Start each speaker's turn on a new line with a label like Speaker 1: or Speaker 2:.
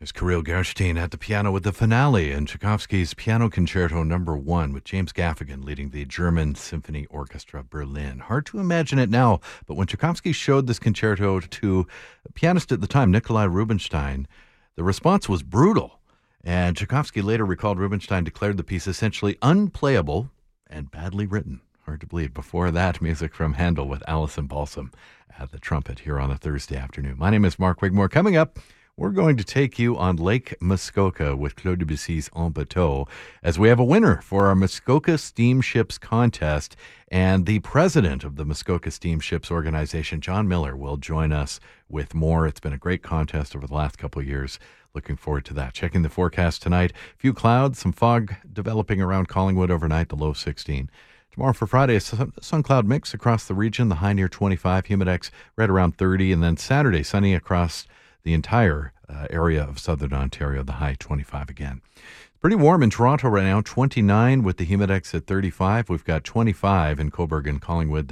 Speaker 1: There's Kirill Gerstein at the piano with the finale in Tchaikovsky's Piano Concerto No. 1 with James Gaffigan leading the German Symphony Orchestra Berlin. Hard to imagine it now, but when Tchaikovsky showed this concerto to a pianist at the time, Nikolai Rubinstein, the response was brutal. And Tchaikovsky later recalled Rubinstein declared the piece essentially unplayable and badly written. Hard to believe. Before that, music from Handel with Alison Balsam at the trumpet here on a Thursday afternoon. My name is Mark Wigmore. Coming up, we're going to take you on Lake Muskoka with Claude Debussy's En Bateau, as we have a winner for our Muskoka Steamships contest, and the president of the Muskoka Steamships organization, John Miller, will join us with more. It's been a great contest over the last couple of years. Looking forward to that. Checking the forecast tonight. A few clouds, some fog developing around Collingwood overnight, the low 16. Tomorrow for Friday, a sun-cloud mix across the region, the high near 25, humidex right around 30, and then Saturday, sunny across the entire area of southern Ontario, the high 25 again. It's pretty warm in Toronto right now, 29 with the humidex at 35. We've got 25 in Cobourg and Collingwood.